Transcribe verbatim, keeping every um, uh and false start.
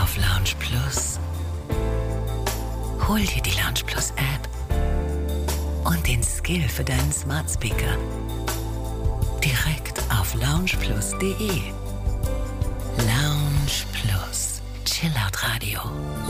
auf Lounge Plus. Hol dir die Lounge Plus App und den Skill für deinen Smart Speaker direkt auf lounge plus punkt de. Lounge Plus. Chillout Radio.